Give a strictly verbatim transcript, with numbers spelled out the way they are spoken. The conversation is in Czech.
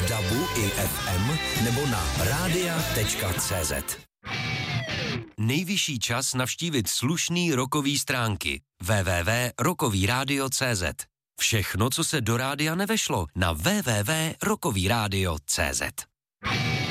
v dabu i ef em nebo na radia tečka cé zet. Nejvyšší čas navštívit slušný rockový stránky w w w tečka rockový rádio tečka cé zet. Všechno, co se do rádia nevešlo, na w w w tečka rockový rádio tečka cé zet.